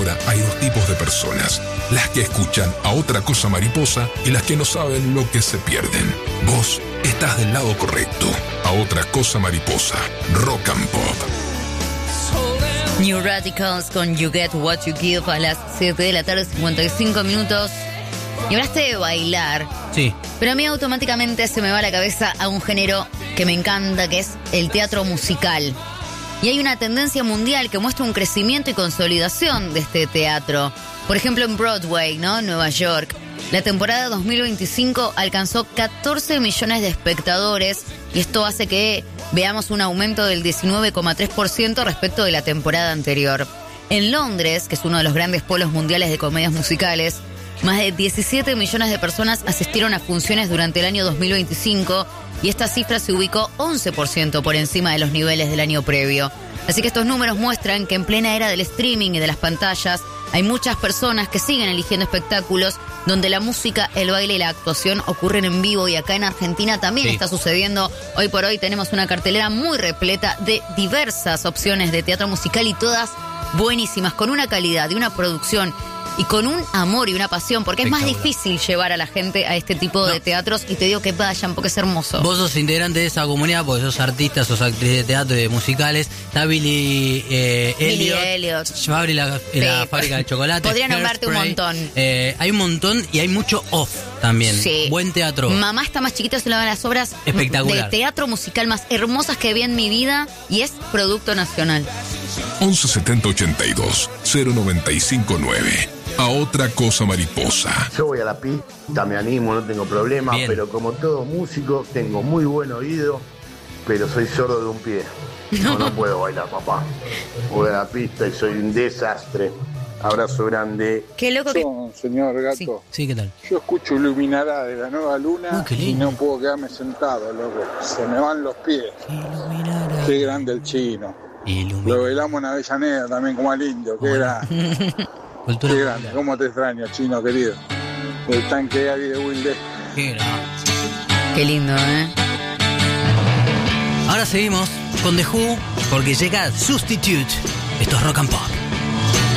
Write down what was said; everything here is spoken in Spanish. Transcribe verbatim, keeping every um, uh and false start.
ahora hay dos tipos de personas: las que escuchan a Otra Cosa Mariposa y las que no saben lo que se pierden. Vos estás del lado correcto. A Otra Cosa Mariposa, Rock and Pop. New Radicals con You Get What You Give a las siete de la tarde, cincuenta y cinco minutos. Y hablaste de bailar. Sí. Pero a mí automáticamente se me va a la cabeza a un género que me encanta, que es el teatro musical. Y hay una tendencia mundial que muestra un crecimiento y consolidación de este teatro. Por ejemplo, en Broadway, ¿no? Nueva York. La temporada dos mil veinticinco alcanzó catorce millones de espectadores y esto hace que veamos un aumento del diecinueve coma tres por ciento respecto de la temporada anterior. En Londres, que es uno de los grandes polos mundiales de comedias musicales, más de diecisiete millones de personas asistieron a funciones durante el año dos mil veinticinco y esta cifra se ubicó once por ciento por encima de los niveles del año previo. Así que estos números muestran que en plena era del streaming y de las pantallas hay muchas personas que siguen eligiendo espectáculos donde la música, el baile y la actuación ocurren en vivo, y acá en Argentina también sí. está sucediendo. Hoy por hoy tenemos una cartelera muy repleta de diversas opciones de teatro musical y todas buenísimas, con una calidad y una producción y con un amor y una pasión, porque es más difícil llevar a la gente a este tipo no. de teatros, y te digo que vayan porque es hermoso. Vos sos integrante de esa comunidad porque sos artista, sos actriz de teatro y de musicales. Está Billy eh, Billy Elliot, Elliot. Fabri, la, Sí. la fábrica de chocolate. Podría nombrarte un montón. Eh, hay un montón y hay mucho off también. Sí. Buen teatro. Mamá está más chiquita, es una de las obras espectacular de teatro musical más hermosas que vi en mi vida y es producto nacional. once setenta ochenta y dos cero noventa y cinco nueve. A Otra Cosa Mariposa. Yo voy a la pista, me animo, no tengo problema, Bien. pero como todo músico, tengo muy buen oído, pero soy sordo de un pie. No, no puedo bailar, papá. Voy a la pista y soy un desastre. Abrazo grande. Qué loco que... Yo, señor Gato. Sí. Sí, ¿qué tal? Yo escucho Iluminará de la Nueva Luna Oh, qué y lindo. no puedo quedarme sentado, loco. Se me van los pies. Iluminará. Qué grande el chino. Iluminará. Lo bailamos en Avellaneda también como al indio. Qué grande. Cultura Qué popular. grande. ¿Cómo te extraño, chino querido? El tanque ahí de Wilde. Qué grande. Qué lindo, ¿eh? Ahora seguimos con The Who porque llega Substitute. Esto es Rock and Pop.